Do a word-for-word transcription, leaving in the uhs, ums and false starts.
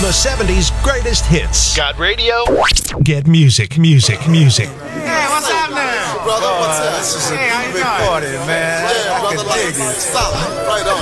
The seventies greatest hits. Got radio? Get music, music, music. Hey, what's happening? Brother, what's up? This is a hey, big party, man. Yeah, I brother, can like, dig it. solid. Right on.